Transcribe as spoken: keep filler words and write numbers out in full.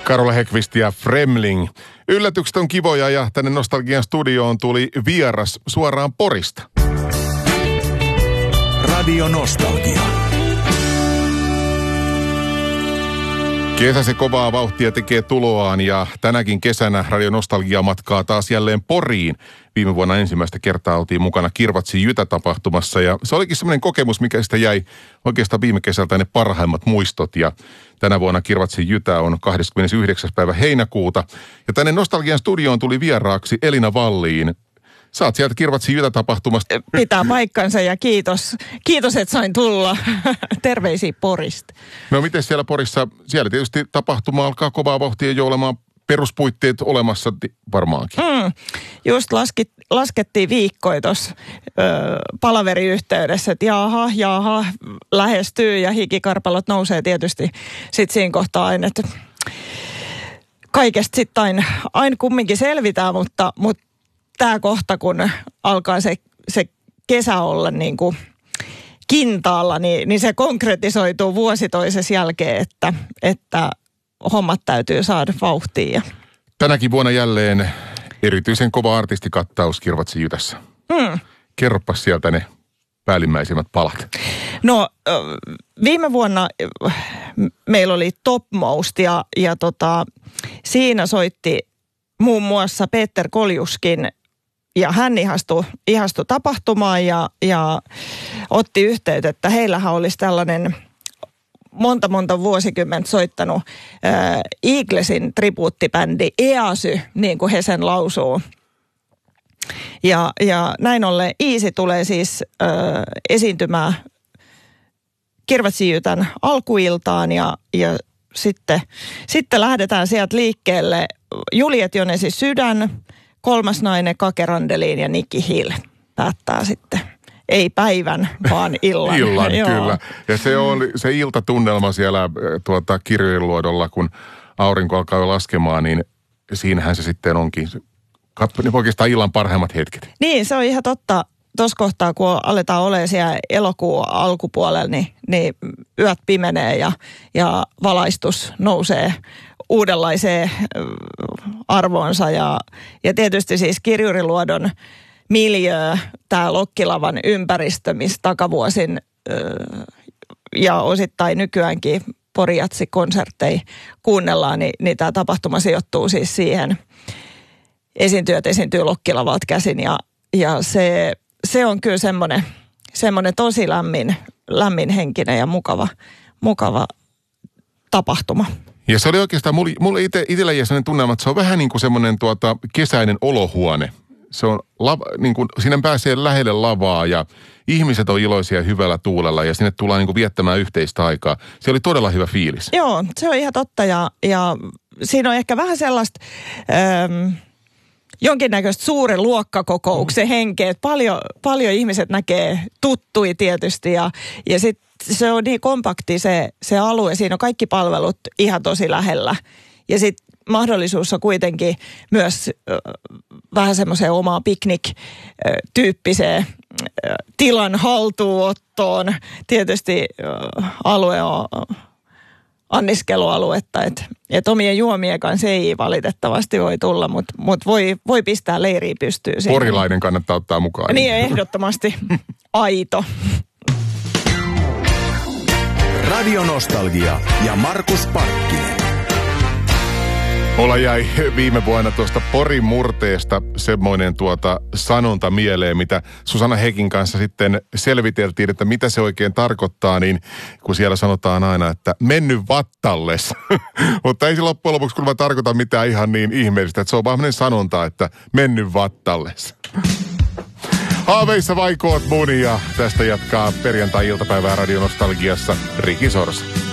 Carola Häggkvist ja Fremling. Yllätykset on kivoja ja tänne Nostalgian studioon tuli vieras suoraan Porista. Radio Nostalgia. Kesä se kovaa vauhtia tekee tuloaan ja tänäkin kesänä Radio Nostalgia matkaa taas jälleen Poriin. Viime vuonna ensimmäistä kertaa oltiin mukana Kirvatsin Jytä-tapahtumassa ja se olikin semmoinen kokemus, mikä sitä jäi oikeastaan viime kesältä ne parhaimmat muistot. Ja tänä vuonna Kirvatsin Jytä on kahdeskymmenesyhdeksäs päivä heinäkuuta ja tänne Nostalgian studioon tuli vieraaksi Elina Wallin. Sä oot sieltä Kirvatsin Jytä-tapahtumasta. Pitää paikkansa ja kiitos. Kiitos, että sain tulla. Terveisiä Porista. No miten siellä Porissa, siellä tietysti tapahtuma alkaa kovaa vauhtia jo olemaan peruspuitteet olemassa varmaankin. Mm, just laskit, laskettiin viikkoja tuossa palaveriyhteydessä, että jaha, jaha, lähestyy ja hikikarpalot nousee tietysti sitten siinä kohtaa aina, että kaikesta sitten aina, aina kumminkin selvitään, mutta, mutta tämä kohta, kun alkaa se, se kesä olla niin kuin kintaalla, niin, niin se konkretisoituu vuosi toisessa jälkeen, että, että hommat täytyy saada vauhtiin. Tänäkin vuonna jälleen erityisen kova artistikattaus Kirvatsin Jytässä. Hmm. Kerropas sieltä ne päällimmäisimmät palat. No viime vuonna meillä oli Top Most ja, ja tota, siinä soitti muun muassa Peter Koljuskin. Ja hän ihastui, ihastui tapahtumaan ja, ja otti yhteyttä, että heillähän olisi tällainen monta monta vuosikymmentä soittanut äh, Eaglesin tribuuttibändi E A S Y, niin kuin he sen lausuu. Ja, ja näin ollen Easy tulee siis äh, esiintymään Kirvatsin Jytän alkuiltaan ja, ja sitten, sitten lähdetään sieltä liikkeelle. Juliet Jonesi Sydän, Kolmas nainen, Kake Randeliin ja Nikki Hill päättää sitten. Ei päivän, vaan illan. Illan, kyllä. Ja se on se iltatunnelma siellä tuota, Kirjojenluodolla, kun aurinko alkaa jo laskemaan, niin siinähän se sitten onkin. Katso, niin oikeastaan illan parhaimmat hetket. Niin, se on ihan totta. Tuossa kohtaa, kun aletaan olemaan siellä elokuun alkupuolella, niin, niin yöt pimenee ja, ja valaistus nousee uudenlaiseen arvoonsa. Ja, ja tietysti siis Kirjuriluodon miljöö, tämä Lokkilavan ympäristö, missä takavuosin ja osittain nykyäänkin Pori-jatsi-konsertteja kuunnellaan, niin, niin tämä tapahtuma sijoittuu siis siihen. Esiintyjät esiintyy Lokkilavalta käsin ja, ja se, se on kyllä semmoinen, semmoinen tosi lämmin, lämminhenkinen ja mukava, mukava tapahtuma. Ja se oli oikeastaan, mulla, mulla ite, itsellä jäi sellainen tunnelma, että se on vähän niin kuin semmoinen tuota, kesäinen olohuone. Se on, lava, niin kuin, sinne pääsee lähelle lavaa ja ihmiset on iloisia hyvällä tuulella ja sinne tullaan niin kuin viettämään yhteistä aikaa. Se oli todella hyvä fiilis. Joo, se on ihan totta ja, ja siinä on ehkä vähän sellaista ähm, jonkinnäköistä suuren luokkakokouksen mm. henkeä. Paljon, paljon ihmiset näkee tuttui tietysti ja, ja sitten se on niin kompakti se, se alue. Siinä on kaikki palvelut ihan tosi lähellä ja sitten mahdollisuus on kuitenkin myös äh, vähän semmoiseen omaan piknik-tyyppiseen äh, tilan haltuunottoon. Tietysti äh, alue on äh, anniskelualuetta, että et omien juomien kanssa ei valitettavasti voi tulla, mutta mut voi, voi pistää leiriä pystyyn. Siinä. Porilainen kannattaa ottaa mukaan. Niin, ehdottomasti aito. Radio Nostalgia ja Markus Parkkinen. Mulla jäi viime vuonna tuosta Porin murteesta semmoinen tuota sanonta mieleen, mitä Susanna Hekin kanssa sitten selviteltiin, että mitä se oikein tarkoittaa, niin kun siellä sanotaan aina, että mennyt vattalles. Mutta ei se loppujen lopuksi kun mä tarkoitan mitään ihan niin ihmeellistä, että se on vaan sellainen sanonta, että mennyt vattalles. Haaveissa vaikoot mun ja tästä jatkaa perjantai-iltapäivää Radio Nostalgiassa Riki Sorsa.